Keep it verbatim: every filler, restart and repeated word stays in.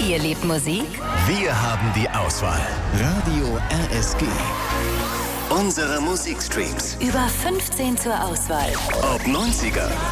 Ihr liebt Musik? Wir haben die Auswahl. Radio R S G. Unsere Musikstreams. Über fünfzehn zur Auswahl. Ob neunziger,